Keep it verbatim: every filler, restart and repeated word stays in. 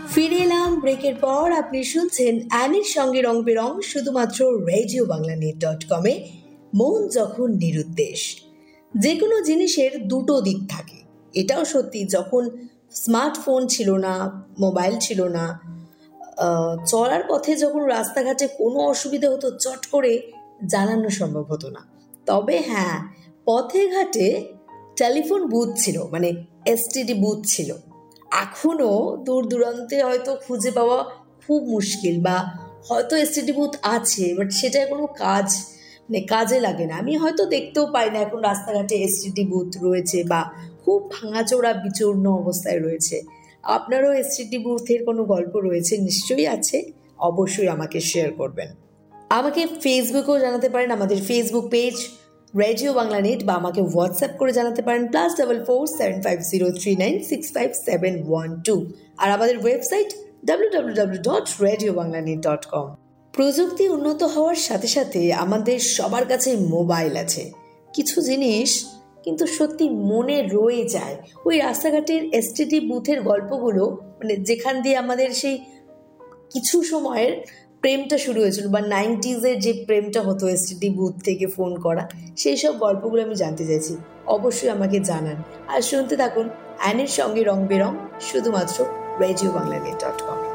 ফিরে এলাম ব্রেকের পর। আপনি শুনছেন অ্যানির সঙ্গে রং বেরং, শুধুমাত্র রেডিও বাংলা নেট ডট কমে। মন যখন নিরুদ্দেশ, যে কোনো জিনিসের দুটো দিক থাকে। এটাও সত্যি, যখন স্মার্টফোন ছিল না, মোবাইল ছিল না, চলার পথে যখন রাস্তাঘাটে কোনো অসুবিধা হতো চট করে জানানো সম্ভব হতো না। তবে হ্যাঁ, পথে ঘাটে টেলিফোন বুথ ছিল, মানে এসটিডি বুথ ছিল। এখনও দূর দূরান্তে হয়তো খুঁজে পাওয়া খুব মুশকিল, বা হয়তো এসটিডি বুথ আছে বাট সেটা কোনো কাজ মানে কাজে লাগে না। আমি হয়তো দেখতেও পাই না এখন রাস্তাঘাটে এসটিডি বুথ রয়েছে বা খুব ভাঙাচোরা বিচূর্ণ অবস্থায় রয়েছে। আপনারও এসটিডি বুথের কোনো গল্প রয়েছে? নিশ্চয়ই আছে, অবশ্যই আমাকে শেয়ার করবেন। আমাকে ফেসবুকেও জানাতে পারেন, আমাদের Facebook page radio Bangla net, বা আমাকে হোয়াটসঅ্যাপ করে জানাতে পারেন plus double four seven five zero three nine six five seven one two. আর আমাদের website W W W dot radio Bangla net dot com. প্রযুক্তি উন্নত হওয়ার সাথে সাথে আমাদের সবার কাছে মোবাইল আছে। কিছু জিনিস কিন্তু সত্যি মনে রয়ে যায়। ওই রাস্তাঘাটের এসটিডি বুথের গল্পগুলো, মানে যেখান দিয়ে আমাদের সেই কিছু সময়ের প্রেমটা শুরু হয়েছিল, বা নাইনটিজের যে প্রেমটা হতো এসটিডি বুথ থেকে ফোন করা, সেই সব গল্পগুলো আমি জানতে চাইছি। অবশ্যই আমাকে জানান। আর শুনতে থাকুন অ্যানির সঙ্গে রং বেরং, শুধুমাত্র radio Bangla net dot com.